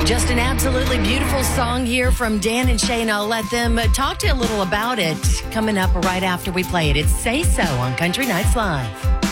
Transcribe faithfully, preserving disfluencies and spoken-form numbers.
Just an absolutely beautiful song here from Dan and Shay, and I'll let them talk to you a little about it coming up right after we play it. It's Say So on Country Nights Live.